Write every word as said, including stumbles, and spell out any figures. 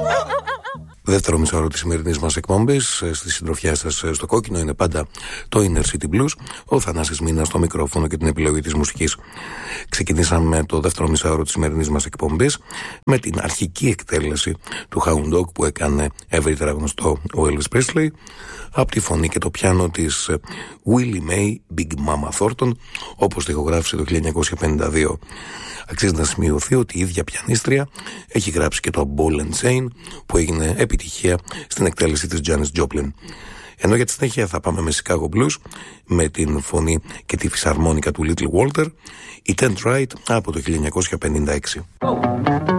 Δεύτερο μισάωρο της σημερινής μας εκπομπής. Στη συντροφιά σας στο κόκκινο είναι πάντα το Inner City Blues. Ο Θανάσης Μίνας στο μικρόφωνο και την επιλογή της μουσικής. Ξεκινήσαμε το δεύτερο μισάωρο της σημερινής μας εκπομπής με την αρχική εκτέλεση του Hound Dog που έκανε ευρύτερα γνωστό ο Elvis Presley, από τη φωνή και το πιάνο της Willie Mae Big Mama Thornton, όπως το ηχογράφησε το χίλια εννιακόσια πενήντα δύο. Αξίζει να σημειωθεί ότι η ίδια πιανίστρια έχει γράψει και το Ball and Chain που έγινε επιτυχία στην εκτέλεση της Janis Joplin. Ενώ για τη συνέχεια θα πάμε με Chicago Blues με την φωνή και τη φυσαρμόνικα του Little Walter, η Tent Right από το χίλια εννιακόσια πενήντα έξι.